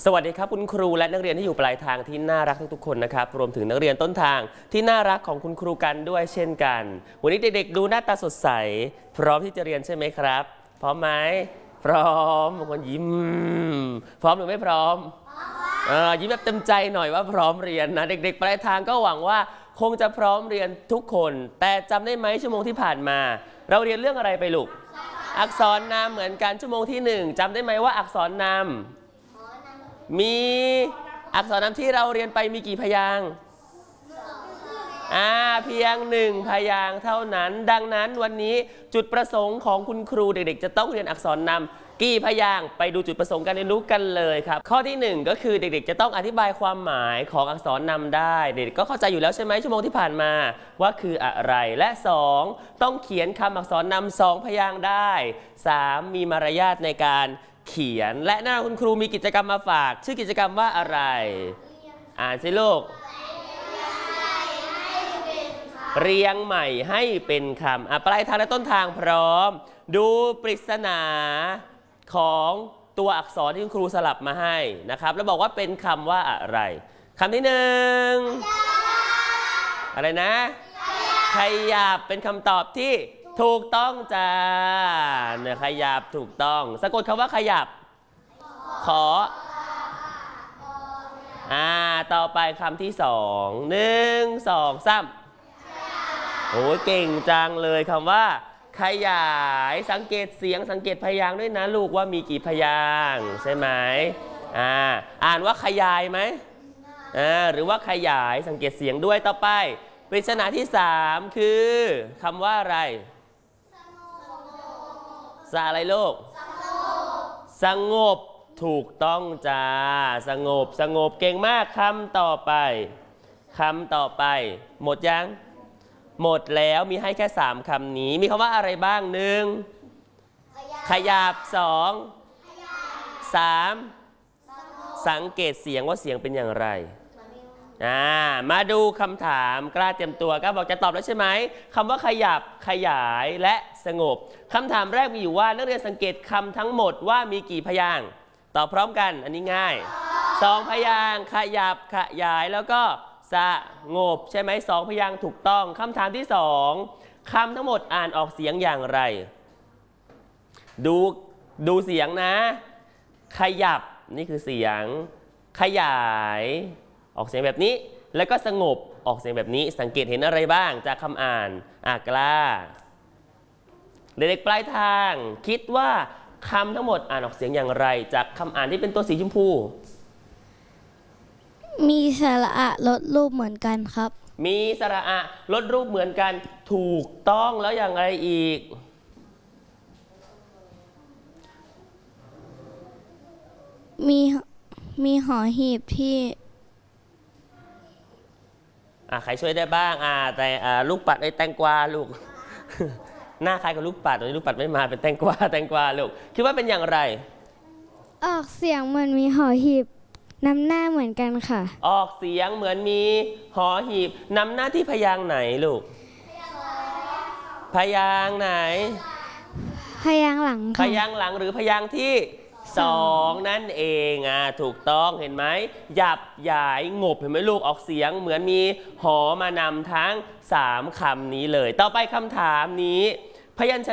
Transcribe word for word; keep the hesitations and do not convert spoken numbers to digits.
สวัสดีครับคุณครูและนักเรียนที่อยู่ปลายทางที่น่ารักทุกๆคนนะครับรวมถึงนักเรียนต้นทางที่น่ารักของคุณครูกันด้วยเช่นกันวันนี้เด็กๆดูหน้าตาสดใสพร้อมที่จะเรียนใช่ไหมครับพร้อมไหมพร้อมบางคนยิ้มพร้อมหรือไม่พร้อมเออยิ้มแบบเต็มใจหน่อยว่าพร้อมเรียนนะเด็กๆปลายทางก็หวังว่าคงจะพร้อมเรียนทุกคนแต่จำได้ไหมชั่วโมงที่ผ่านมาเราเรียนเรื่องอะไรไปลูกอักษรนามเหมือนกันชั่วโมงที่หนึ่งจำได้ไหมว่าอักษรนามมีอักษรนามที่เราเรียนไปมีกี่พยางค์อ่าเพียงหนึ่งพยางค์เท่านั้นดังนั้นวันนี้จุดประสงค์ของคุณครูเด็กๆจะต้องเรียนอักษรนามกี่พยางค์ไปดูจุดประสงค์การเรียนรู้กันเลยครับข้อที่หนึ่งก็คือเด็กๆจะต้องอธิบายความหมายของอักษรนามได้เด็กๆก็เข้าใจอยู่แล้วใช่ไหมชั่วโมงที่ผ่านมาว่าคืออะไรและสองต้องเขียนคำอักษรนามสองพยางค์ได้สามมีมารยาทในการเขียนและหน้าคุณครูมีกิจกรรมมาฝากชื่อกิจกรรมว่าอะไรอ่านสิลูกเรียงใหม่ให้เป็นคำอ่ะปลายทางและต้นทางพร้อมดูปริศนาของตัวอักษรที่คุณครูสลับมาให้นะครับแล้วบอกว่าเป็นคำว่าอะไรคำที่หนึ่งอะไรนะขยับเป็นคำตอบที่ถูกต้องจ้าเนี่ยขยับถูกต้องสะกดคำว่าขยับขออ่าต่อไปคำที่สองหนึ่งสองสามโอ้เก่งจังเลยคำว่าขยายสังเกตเสียงสังเกตพยางค์ด้วยนะลูกว่ามีกี่พยางค์ใช่ไหมอ่าอ่านว่าขยายไหมอ่าหรือว่าขยายสังเกตเสียงด้วยต่อไปปริศนาที่สามคือคำว่าอะไรสะอะไรลูกสงบถูกต้องจ้าสงบสงบเก่งมากคำต่อไปคำต่อไปหมดยังหมดแล้วมีให้แค่สามคำนี้มีคำว่าอะไรบ้างหนึ่งขยับสองสามสังเกตเสียงว่าเสียงเป็นอย่างไรอ่ามาดูคำถามกล้าเตรียมตัวกล้าบอกจะตอบแล้วใช่ไหมคำว่าขยับขยายและสงบคำถามแรกมีอยู่ว่านักเรียนสังเกตคำทั้งหมดว่ามีกี่พยางค์ตอบพร้อมกันอันนี้ง่ายสองพยางค์ขยับขยายแล้วก็สงบใช่ไหมสองพยางค์ถูกต้องคำถามที่สองคำทั้งหมดอ่านออกเสียงอย่างไรดูดูเสียงนะขยับนี่คือเสียงขยายออกเสียงแบบนี้แล้วก็สงบออกเสียงแบบนี้สังเกตเห็นอะไรบ้างจากคำอ่านอ่ะกล้าเด็กๆปลายทางคิดว่าคำทั้งหมดอ่านออกเสียงอย่างไรจากคำอ่านที่เป็นตัวสีชมพูมีสระอะลดรูปเหมือนกันครับมีสระอะลดรูปเหมือนกันถูกต้องแล้วอย่างไรอีกมีมีหอหีบที่อ่ะใครช่วยได้บ้างอ่าแต่อ่าลูกปัดไอ้แตงกวาลูก หน้าคล้ายกับลูกปัดตอนนี้ลูกปัดไม่มาเป็นแตงกวาแตงกวาลูกคิดว่าเป็นอย่างไรออกเสียงเหมือนมีหอหีบนำหน้าเหมือนกันค่ะออกเสียงเหมือนมีหอหีบนำหน้าที่พยางค์ไหนลูกพยางค์ไหนพยางค์หลังค่ะพยางค์หลังหรือพยางค์ที่สองนั่นเองอ่ะถูกต้องเห็นไหมหยับหยายงบเห็นไหมลูกออกเสียงเหมือนมีหอมานำทั้งสามคำนี้เลยต่อไปคำถามนี้พยัญช